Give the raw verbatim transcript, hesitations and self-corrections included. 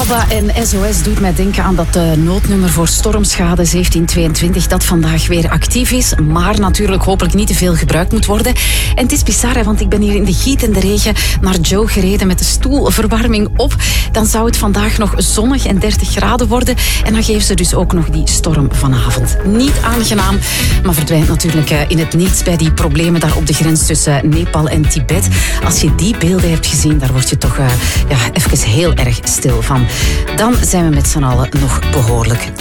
ABBA en S O S doet mij denken aan dat uh, noodnummer voor stormschade zeventien tweeëntwintig dat vandaag weer actief is, maar natuurlijk hopelijk niet te veel gebruikt moet worden. En het is bizar, hè, want ik ben hier in de gietende regen naar Joe gereden met de stoelverwarming op. Dan zou het vandaag nog zonnig en dertig graden worden. En dan geven ze dus ook nog die storm vanavond. Niet aangenaam, maar verdwijnt natuurlijk uh, in het niets bij die problemen daar op de grens tussen Nepal en Tibet. Als je die beelden hebt gezien, daar word je toch uh, ja, even heel erg stil van. Dan zijn we met z'n allen nog behoorlijk